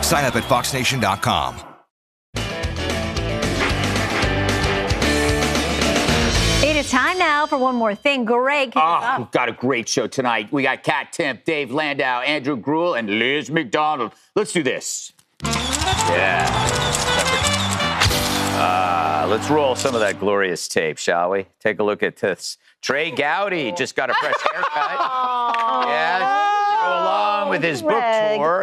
Sign up at foxnation.com. It is time now for one more thing. Greg, we've got a great show tonight. We got Kat Timpf, Dave Landau, Andrew Gruel, and Liz McDonald. Let's do this. Yeah. Let's roll some of that glorious tape, shall we? Take a look at this. Trey Gowdy just got a fresh haircut. Yeah, to go along with his book tour.